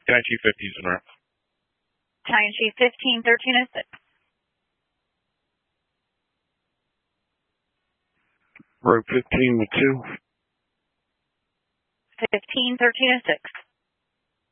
Itaian Chief 50s and rep. Italian Chief 15-1306. Rogue 15 with 2. 15-1306.